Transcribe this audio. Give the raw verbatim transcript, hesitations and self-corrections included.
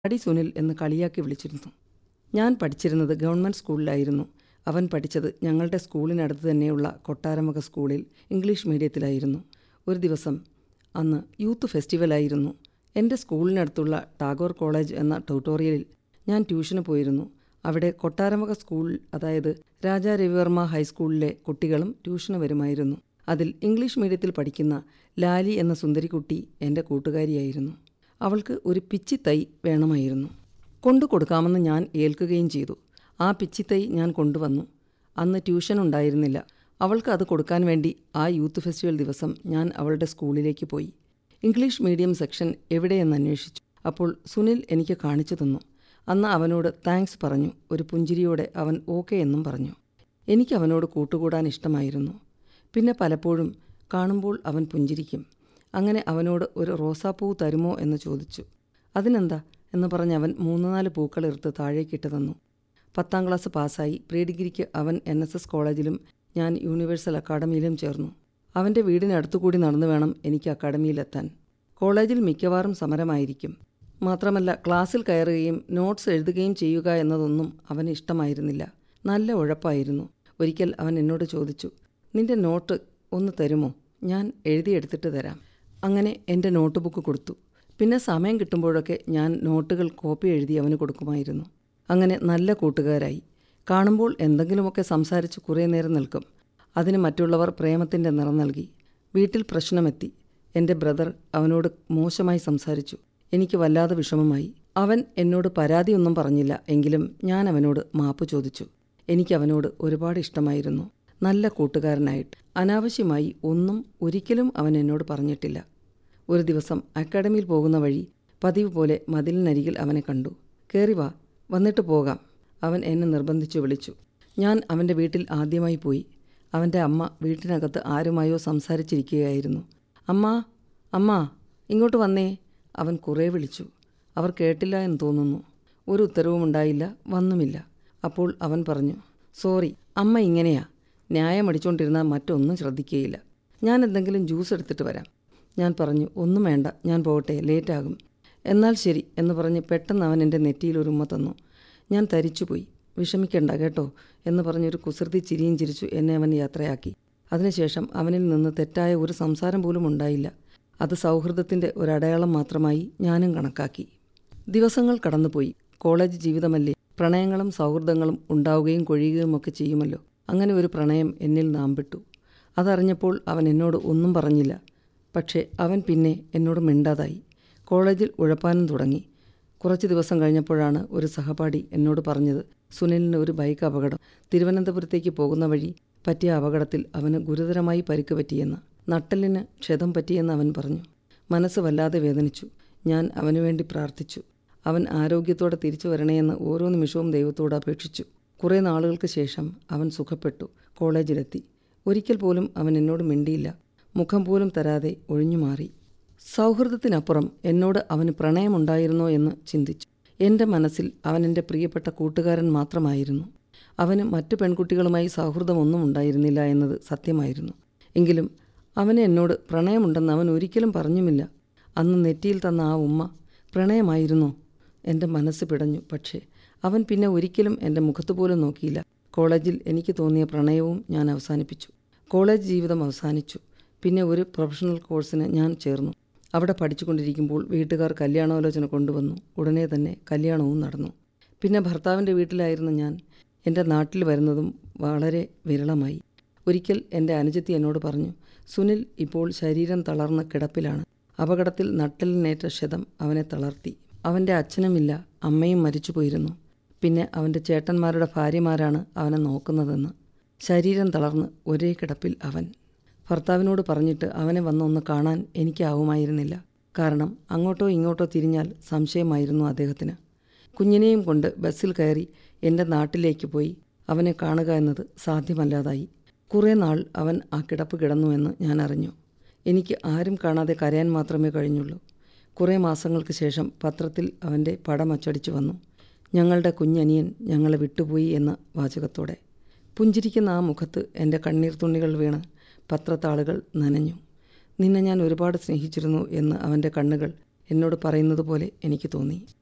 അടി സുനിൽ എന്ന് കളിയാക്കി വിളിച്ചിരുന്നു. ഞാൻ പഠിച്ചിരുന്നത് ഗവൺമെൻറ് സ്കൂളിലായിരുന്നു. അവൻ പഠിച്ചത് ഞങ്ങളുടെ സ്കൂളിനടുത്ത് തന്നെയുള്ള കൊട്ടാരമുഖ സ്കൂളിൽ ഇംഗ്ലീഷ് മീഡിയത്തിലായിരുന്നു. ഒരു ദിവസം അന്ന് യൂത്ത് ഫെസ്റ്റിവലായിരുന്നു. എൻ്റെ സ്കൂളിനടുത്തുള്ള ടാഗോർ കോളേജ് എന്ന ട്യൂട്ടോറിയലിൽ ഞാൻ ട്യൂഷന് പോയിരുന്നു. അവിടെ കൊട്ടാരമുഖ സ്കൂൾ, അതായത് രാജാ രവിവർമ്മ ഹൈസ്കൂളിലെ കുട്ടികളും ട്യൂഷന് വരുമായിരുന്നു. അതിൽ ഇംഗ്ലീഷ് മീഡിയത്തിൽ പഠിക്കുന്ന ലാലി എന്ന സുന്ദരിക്കുട്ടി എൻ്റെ കൂട്ടുകാരിയായിരുന്നു. അവൾക്ക് ഒരു പിച്ചിത്തൈ വേണമായിരുന്നു. കൊണ്ടു കൊടുക്കാമെന്ന് ഞാൻ ഏൽക്കുകയും ചെയ്തു. ആ പിച്ചിത്തൈ ഞാൻ കൊണ്ടുവന്നു. അന്ന് ട്യൂഷൻ ഉണ്ടായിരുന്നില്ല. അവൾക്ക് അത് കൊടുക്കാൻ വേണ്ടി ആ യൂത്ത് ഫെസ്റ്റിവൽ ദിവസം ഞാൻ അവളുടെ സ്കൂളിലേക്ക് പോയി. ഇംഗ്ലീഷ് മീഡിയം സെക്ഷൻ എവിടെയെന്ന് അന്വേഷിച്ചു. അപ്പോൾ സുനിൽ എനിക്ക് കാണിച്ചു തന്നു. അന്ന് അവനോട് താങ്ക്സ് പറഞ്ഞു. ഒരു പുഞ്ചിരിയോടെ അവൻ ഓക്കെ എന്നും പറഞ്ഞു. എനിക്ക് അവനോട് കൂട്ടുകൂടാൻ ഇഷ്ടമായിരുന്നു. പിന്നെ പലപ്പോഴും കാണുമ്പോൾ അവൻ പുഞ്ചിരിക്കും. അങ്ങനെ അവനോട് ഒരു റോസാപ്പൂ തരുമോ എന്ന് ചോദിച്ചു. അതിനെന്താ എന്ന് പറഞ്ഞ് അവൻ മൂന്ന് നാല് പൂക്കളെടുത്ത് താഴേക്കിട്ട് തന്നു. പത്താം ക്ലാസ് പാസ്സായി. പ്രീ ഡിഗ്രിക്ക് അവൻ എൻ എസ് എസ് കോളേജിലും ഞാൻ യൂണിവേഴ്സൽ അക്കാഡമിയിലും ചേർന്നു. അവൻ്റെ വീടിനടുത്തുകൂടി നടന്നു വേണം എനിക്ക് അക്കാഡമിയിലെത്താൻ. കോളേജിൽ മിക്കവാറും സമരമായിരിക്കും. മാത്രമല്ല, ക്ലാസ്സിൽ കയറുകയും നോട്ട്സ് എഴുതുകയും ചെയ്യുക എന്നതൊന്നും അവന് ഇഷ്ടമായിരുന്നില്ല. നല്ല ഉഴപ്പായിരുന്നു. ഒരിക്കൽ അവൻ എന്നോട് ചോദിച്ചു, നിന്റെ നോട്ട് ഒന്ന് തരുമോ? ഞാൻ എഴുതിയെടുത്തിട്ട് തരാം. അങ്ങനെ എൻ്റെ നോട്ട് ബുക്ക് കൊടുത്തു. പിന്നെ സമയം കിട്ടുമ്പോഴൊക്കെ ഞാൻ നോട്ടുകൾ കോപ്പി എഴുതി അവന് കൊടുക്കുമായിരുന്നു. അങ്ങനെ നല്ല കൂട്ടുകാരായി. കാണുമ്പോൾ എന്തെങ്കിലുമൊക്കെ സംസാരിച്ച് കുറേ നേരം നിൽക്കും. അതിന് മറ്റുള്ളവർ പ്രേമത്തിൻ്റെ നിറം നൽകി. വീട്ടിൽ പ്രശ്നമെത്തി. എൻ്റെ ബ്രദർ അവനോട് മോശമായി സംസാരിച്ചു. എനിക്ക് വല്ലാതെ വിഷമമായി. അവൻ എന്നോട് പരാതിയൊന്നും പറഞ്ഞില്ല. എങ്കിലും ഞാൻ അവനോട് മാപ്പ് ചോദിച്ചു. എനിക്ക് അവനോട് ഒരുപാട് ഇഷ്ടമായിരുന്നു. നല്ല കൂട്ടുകാരനായിട്ട്. അനാവശ്യമായി ഒന്നും ഒരിക്കലും അവൻ എന്നോട് പറഞ്ഞിട്ടില്ല. ഒരു ദിവസം അക്കാഡമിയിൽ പോകുന്ന വഴി പതിവ് പോലെ മതിലിനരികിൽ അവനെ കണ്ടു. കയറി വാ, വന്നിട്ട് പോകാം, അവൻ എന്നെ നിർബന്ധിച്ചു വിളിച്ചു. ഞാൻ അവൻ്റെ വീട്ടിൽ ആദ്യമായി പോയി. അവൻ്റെ അമ്മ വീട്ടിനകത്ത് ആരുമായോ സംസാരിച്ചിരിക്കുകയായിരുന്നു. അമ്മാ അമ്മാ ഇങ്ങോട്ട് വന്നേ, അവൻ കുറേ വിളിച്ചു. അവർ കേട്ടില്ല എന്ന് തോന്നുന്നു. ഒരു ഉത്തരവും ഉണ്ടായില്ല, വന്നുമില്ല. അപ്പോൾ അവൻ പറഞ്ഞു, സോറി, അമ്മ ഇങ്ങനെയാ. ന്യായം അടിച്ചുകൊണ്ടിരുന്നാൽ മറ്റൊന്നും ശ്രദ്ധിക്കുകയില്ല. ഞാൻ എന്തെങ്കിലും ജ്യൂസ് എടുത്തിട്ട് വരാം. ഞാൻ പറഞ്ഞു, ഒന്നും വേണ്ട, ഞാൻ പോകട്ടെ, ലേറ്റാകും. എന്നാൽ ശരി എന്ന് പറഞ്ഞ് പെട്ടെന്ന് അവൻ എൻ്റെ നെറ്റിയിൽ ഒരു ഉമ്മ തന്നു. ഞാൻ തരിച്ചുപോയി. വിഷമിക്കണ്ട കേട്ടോ എന്ന് പറഞ്ഞൊരു കുസൃതി ചിരിയും ചിരിച്ചു എന്നെ അവൻ യാത്രയാക്കി. അതിനുശേഷം അവനിൽ നിന്ന് തെറ്റായ ഒരു സംസാരം പോലും ഉണ്ടായില്ല. അത് സൗഹൃദത്തിൻ്റെ ഒരടയാളം മാത്രമായി ഞാനും കണക്കാക്കി. ദിവസങ്ങൾ കടന്നുപോയി. കോളേജ് ജീവിതമല്ലേ, പ്രണയങ്ങളും സൗഹൃദങ്ങളും ഉണ്ടാവുകയും കൊഴിയുകയും ഒക്കെ ചെയ്യുമല്ലോ. അങ്ങനെ ഒരു പ്രണയം എന്നിൽ നാമ്പിട്ടു. അതറിഞ്ഞപ്പോൾ അവൻ എന്നോട് ഒന്നും പറഞ്ഞില്ല. പക്ഷേ അവൻ പിന്നെ എന്നോട് മിണ്ടാതായി. കോളേജിൽ ഉഴപ്പാനും തുടങ്ങി. കുറച്ച് ദിവസം കഴിഞ്ഞപ്പോഴാണ് ഒരു സഹപാഠി എന്നോട് പറഞ്ഞത്, സുനിലിന് ഒരു ബൈക്ക് അപകടം. തിരുവനന്തപുരത്തേക്ക് പോകുന്ന വഴി പറ്റിയ അപകടത്തിൽ അവന് ഗുരുതരമായി പരിക്ക് പറ്റിയെന്ന്. നട്ടെല്ലിന് ക്ഷതം പറ്റിയെന്ന് അവൻ പറഞ്ഞു. മനസ്സ് വല്ലാതെ വേദനിച്ചു. ഞാൻ അവനു വേണ്ടി പ്രാർത്ഥിച്ചു. അവൻ ആരോഗ്യത്തോടെ തിരിച്ചു വരണേയെന്ന് ഓരോ നിമിഷവും ദൈവത്തോട് അപേക്ഷിച്ചു. കുറേ നാളുകൾക്ക് ശേഷം അവൻ സുഖപ്പെട്ടു. കോളേജിലെത്തി. ഒരിക്കൽ പോലും അവൻ എന്നോട് മിണ്ടിയില്ല. മുഖം പോലും തരാതെ ഒഴിഞ്ഞു മാറി. സൗഹൃദത്തിനപ്പുറം എന്നോട് അവന് പ്രണയമുണ്ടായിരുന്നോ എന്ന് ചിന്തിച്ചു. എൻ്റെ മനസ്സിൽ അവൻ എൻ്റെ പ്രിയപ്പെട്ട കൂട്ടുകാരൻ മാത്രമായിരുന്നു. അവന് മറ്റു പെൺകുട്ടികളുമായി സൗഹൃദമൊന്നും ഉണ്ടായിരുന്നില്ല എന്നത് സത്യമായിരുന്നു. എങ്കിലും അവന് എന്നോട് പ്രണയമുണ്ടെന്ന് അവൻ ഒരിക്കലും പറഞ്ഞുമില്ല. അന്ന് നെറ്റിയിൽ തന്ന ആ ഉമ്മ പ്രണയമായിരുന്നോ? എൻ്റെ മനസ്സ് പിടഞ്ഞു. പക്ഷേ അവൻ പിന്നെ ഒരിക്കലും എൻ്റെ മുഖത്തുപോലും നോക്കിയില്ല. കോളേജിൽ എനിക്ക് തോന്നിയ പ്രണയവും ഞാൻ അവസാനിപ്പിച്ചു. കോളേജ് ജീവിതം അവസാനിച്ചു. പിന്നെ ഒരു പ്രൊഫഷണൽ കോഴ്സിന് ഞാൻ ചേർന്നു. അവിടെ പഠിച്ചുകൊണ്ടിരിക്കുമ്പോൾ വീട്ടുകാർ കല്യാണാലോചന കൊണ്ടുവന്നു. ഉടനെ തന്നെ കല്യാണവും നടന്നു. പിന്നെ ഭർത്താവിൻ്റെ വീട്ടിലായിരുന്ന ഞാൻ എൻ്റെ നാട്ടിൽ വരുന്നതും വളരെ വിരളമായി. ഒരിക്കൽ എൻ്റെ അനുജത്തി എന്നോട് പറഞ്ഞു, സുനിൽ ഇപ്പോൾ ശരീരം തളർന്ന് കിടപ്പിലാണ്. അപകടത്തിൽ നട്ടെല്ലിനേറ്റ ക്ഷതം അവനെ തളർത്തി. അവൻ്റെ അച്ഛനുമില്ല, അമ്മയും മരിച്ചുപോയിരുന്നു. പിന്നെ അവൻ്റെ ചേട്ടന്മാരുടെ ഭാര്യമാരാണ് അവനെ നോക്കുന്നതെന്ന്. ശരീരം തളർന്ന് ഒരേ കിടപ്പിൽ അവൻ. ഭർത്താവിനോട് പറഞ്ഞിട്ട് അവനെ വന്നൊന്ന് കാണാൻ എനിക്കാവുമായിരുന്നില്ല. കാരണം അങ്ങോട്ടോ ഇങ്ങോട്ടോ തിരിഞ്ഞാൽ സംശയമായിരുന്നു അദ്ദേഹത്തിന്. കുഞ്ഞിനെയും കൊണ്ട് ബസ്സിൽ കയറി എൻ്റെ നാട്ടിലേക്ക് പോയി അവനെ കാണുക എന്നത് സാധ്യമല്ലാതായി. കുറേ നാൾ അവൻ ആ കിടപ്പ് കിടന്നുവെന്ന് ഞാൻ അറിഞ്ഞു. എനിക്ക് ആരും കാണാതെ കരയാൻ മാത്രമേ കഴിഞ്ഞുള്ളൂ. കുറേ മാസങ്ങൾക്ക് ശേഷം പത്രത്തിൽ അവൻ്റെ പടം അച്ചടിച്ചു വന്നു. ഞങ്ങളുടെ കുഞ്ഞനിയൻ ഞങ്ങളെ വിട്ടുപോയി എന്ന വാചകത്തോടെ. പുഞ്ചിരിക്കുന്ന ആ മുഖത്ത് എൻ്റെ കണ്ണീർ തുള്ളികൾ വീണ് പത്രത്താളുകൾ നനഞ്ഞു. നിന്നെ ഞാൻ ഒരുപാട് സ്നേഹിച്ചിരുന്നു എന്ന് അവൻ്റെ കണ്ണുകൾ എന്നോട് പറയുന്നത് പോലെ എനിക്ക് തോന്നി.